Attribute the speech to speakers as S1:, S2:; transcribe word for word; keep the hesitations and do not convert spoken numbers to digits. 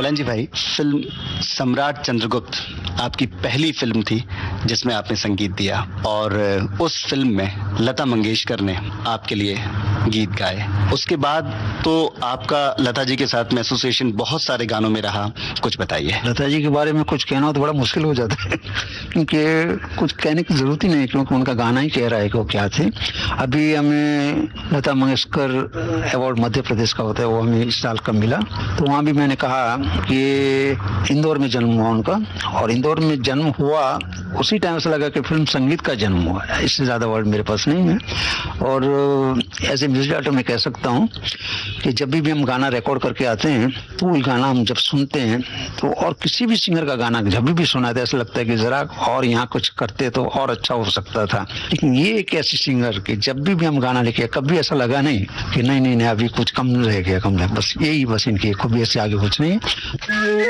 S1: कलंजी भाई, फिल्म सम्राट चंद्रगुप्त आपकी पहली फिल्म थी जिसमें आपने संगीत दिया और उस फिल्म में लता मंगेशकर ने आपके लिए गीत गाए। उसके बाद तो आपका लता जी के साथ में एसोसिएशन बहुत सारे गानों में रहा, कुछ बताइए।
S2: लता जी के बारे में कुछ कहना तो बड़ा मुश्किल हो जाता है क्योंकि कुछ कहने की जरूरत ही नहीं, क्योंकि उनका गाना ही कह रहा है कि वो क्या थे। अभी हमें लता मंगेशकर अवार्ड मध्य प्रदेश का होता है, वो हमें इस साल का मिला, तो वहाँ भी मैंने कहा कि इंदौर में जन्म हुआ उनका, और इंदौर में जन्म हुआ उसी टाइम से लगा कि फिल्म संगीत का जन्म हुआ। इससे ज़्यादा वर्ड मेरे पास नहीं है। और एज ए म्यूजिक डायरेक्टर मैं कह सकता हूँ कि जब भी हम गाना रिकॉर्ड करके आते हैं तो वो गाना हम जब सुनते हैं तो, और किसी भी सिंगर का गाना जब भी सुना था ऐसा लगता है कि ज़रा और यहाँ कुछ करते तो और अच्छा हो सकता था। लेकिन ये एक ऐसी सिंगर कि जब भी, भी हम गाना लिखे कभी ऐसा लगा नहीं कि नहीं नहीं नहीं अभी कुछ कम रह गया, कम रह, बस यही बस इनकी खूबी से आगे कुछ नहीं।